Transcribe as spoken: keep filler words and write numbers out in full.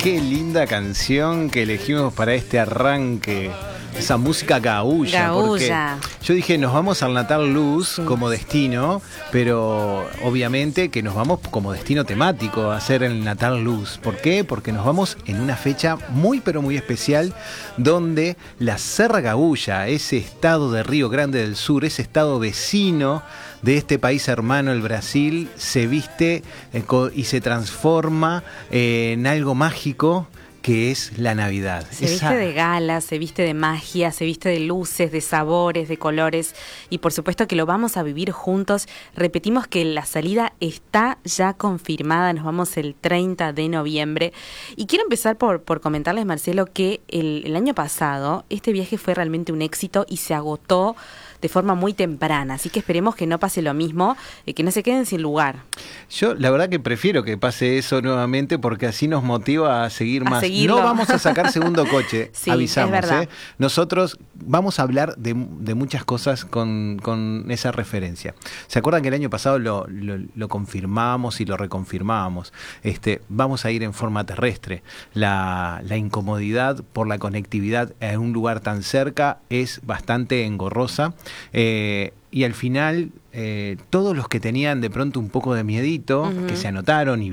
qué linda canción que elegimos para este arranque. Esa música gaúlla. Gaúlla. Porque yo dije, nos vamos al Natal Luz sí. como destino, pero obviamente que nos vamos como destino temático a hacer el Natal Luz. ¿Por qué? Porque nos vamos en una fecha muy pero muy especial donde la Serra Gaúcha, ese estado de Río Grande del Sur, ese estado vecino de este país hermano, el Brasil, se viste eh, y se transforma eh, en algo mágico que es la Navidad. Se Esa... viste de gala, se viste de magia, se viste de luces, de sabores, de colores y por supuesto que lo vamos a vivir juntos. Repetimos que la salida está ya confirmada, nos vamos el treinta de noviembre y quiero empezar por, por comentarles, Marcelo, que el, el año pasado este viaje fue realmente un éxito y se agotó de forma muy temprana, así que esperemos que no pase lo mismo, eh, que no se queden sin lugar. Yo la verdad que prefiero que pase eso nuevamente porque así nos motiva a seguir a más. Seguirlo. No vamos a sacar segundo coche, sí, avisamos. Es verdad. ¿eh? Nosotros vamos a hablar de, de muchas cosas con, con esa referencia. ¿Se acuerdan que el año pasado lo, lo, lo confirmábamos y lo reconfirmábamos? Este, vamos a ir en forma terrestre. La, la incomodidad por la conectividad en un lugar tan cerca es bastante engorrosa. Eh, y al final, eh, todos los que tenían de pronto un poco de miedito, uh-huh. que se anotaron y